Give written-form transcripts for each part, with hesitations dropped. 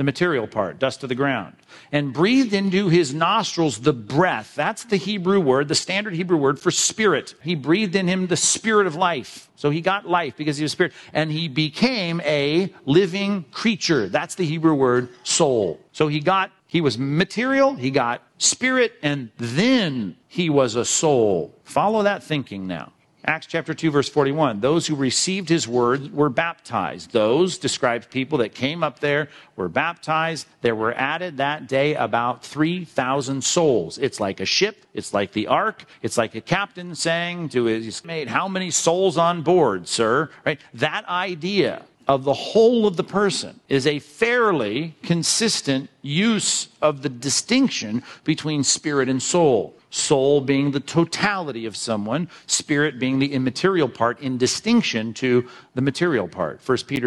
the material part, dust of the ground, and breathed into his nostrils the breath. That's the Hebrew word, the standard Hebrew word for spirit. He breathed in him the spirit of life. So he got life because he was spirit, and he became a living creature. That's the Hebrew word soul. So he was material, he got spirit, and then he was a soul. Follow that thinking now. Acts chapter 2, verse 41. Those who received his word were baptized. Those described people that came up there, were baptized. There were added that day about 3,000 souls. It's like a ship. It's like the ark. It's like a captain saying to his mate, how many souls on board, sir? Right? That idea of the whole of the person is a fairly consistent use of the distinction between spirit and soul. Soul being the totality of someone, spirit being the immaterial part in distinction to the material part. 1 Peter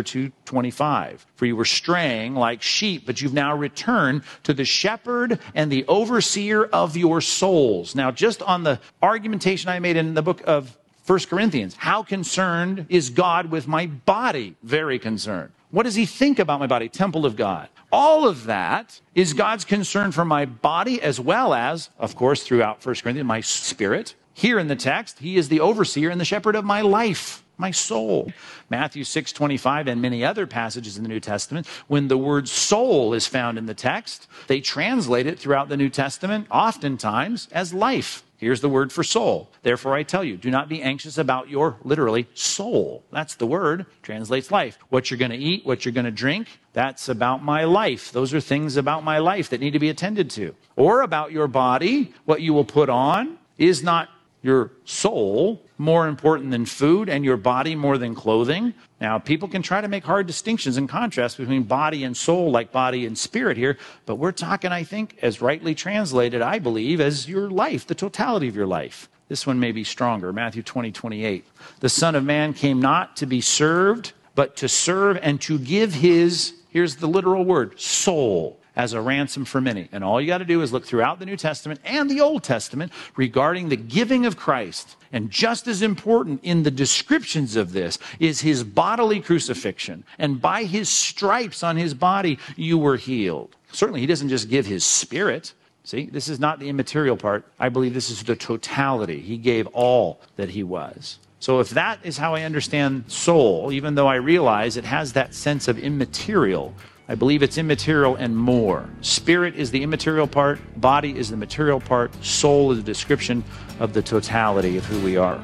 2:25. For you were straying like sheep, but you've now returned to the shepherd and the overseer of your souls. Now, just on the argumentation I made in the book of 1 Corinthians, how concerned is God with my body? Very concerned. What does he think about my body? Temple of God. All of that is God's concern for my body as well as, of course, throughout 1 Corinthians, my spirit. Here in the text, he is the overseer and the shepherd of my life, my soul. Matthew 6:25 and many other passages in the New Testament, when the word soul is found in the text, they translate it throughout the New Testament oftentimes as life. Here's the word for soul. Therefore, I tell you, do not be anxious about your, literally, soul. That's the word, translates life. What you're going to eat, what you're going to drink, that's about my life. Those are things about my life that need to be attended to. Or about your body, what you will put on. Is not your soul more important than food and your body more than clothing? Now, people can try to make hard distinctions and contrasts between body and soul, like body and spirit here, but we're talking, I think, as rightly translated, I believe, as your life, the totality of your life. This one may be stronger. Matthew 20:28. The Son of Man came not to be served, but to serve and to give his, here's the literal word, soul, as a ransom for many. And all you got to do is look throughout the New Testament and the Old Testament regarding the giving of Christ. And just as important in the descriptions of this is his bodily crucifixion. And by his stripes on his body, you were healed. Certainly, he doesn't just give his spirit. See, this is not the immaterial part. I believe this is the totality. He gave all that he was. So if that is how I understand soul, even though I realize it has that sense of immaterial, I believe it's immaterial and more. Spirit is the immaterial part, body is the material part, soul is a description of the totality of who we are.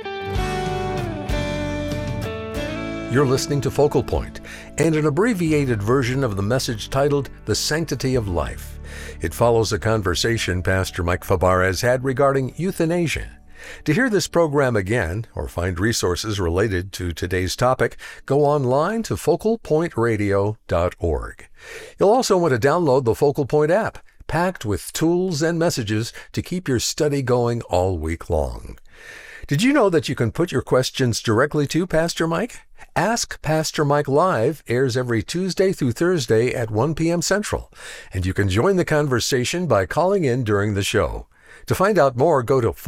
You're listening to Focal Point and an abbreviated version of the message titled The Sanctity of Life. It follows a conversation Pastor Mike Fabarez had regarding euthanasia. To hear this program again or find resources related to today's topic, go online to focalpointradio.org. You'll also want to download the Focal Point app, packed with tools and messages to keep your study going all week long. Did you know that you can put your questions directly to Pastor Mike? Ask Pastor Mike Live airs every Tuesday through Thursday at 1 p.m. Central, and you can join the conversation by calling in during the show. To find out more, go to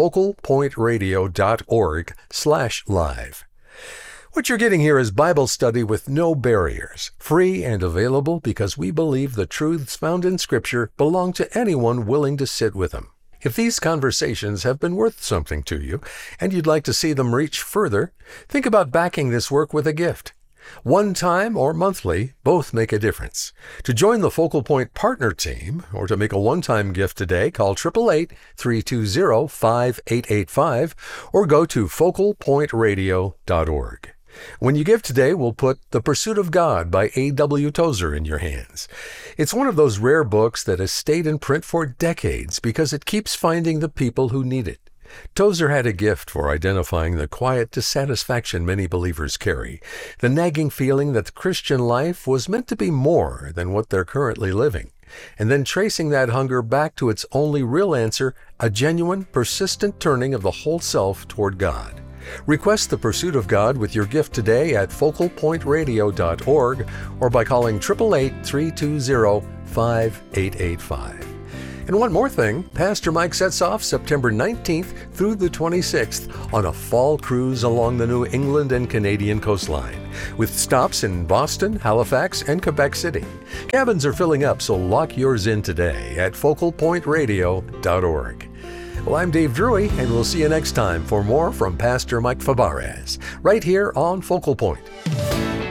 focalpointradio.org/live. What you're getting here is Bible study with no barriers, free and available because we believe the truths found in Scripture belong to anyone willing to sit with them. If these conversations have been worth something to you and you'd like to see them reach further, think about backing this work with a gift. One time or monthly, both make a difference. To join the Focal Point Partner Team or to make a one-time gift today, call 888-320-5885 or go to focalpointradio.org. When you give today, we'll put The Pursuit of God by A.W. Tozer in your hands. It's one of those rare books that has stayed in print for decades because it keeps finding the people who need it. Tozer had a gift for identifying the quiet dissatisfaction many believers carry, the nagging feeling that the Christian life was meant to be more than what they're currently living, and then tracing that hunger back to its only real answer, a genuine, persistent turning of the whole self toward God. Request The Pursuit of God with your gift today at focalpointradio.org or by calling 888-320-5885. And one more thing, Pastor Mike sets off September 19th through the 26th on a fall cruise along the New England and Canadian coastline, with stops in Boston, Halifax, and Quebec City. Cabins are filling up, so lock yours in today at focalpointradio.org. Well, I'm Dave Drury, and we'll see you next time for more from Pastor Mike Fabarez, right here on Focal Point.